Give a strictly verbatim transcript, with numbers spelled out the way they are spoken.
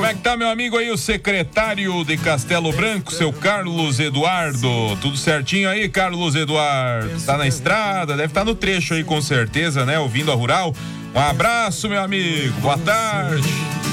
é que tá, meu amigo aí, o secretário de Castelo Branco, seu Carlos Eduardo? Tudo certinho aí, Carlos Eduardo? Tá na estrada, deve estar no trecho aí com certeza, né? Ouvindo a Rural. Um abraço, meu amigo. Boa tarde.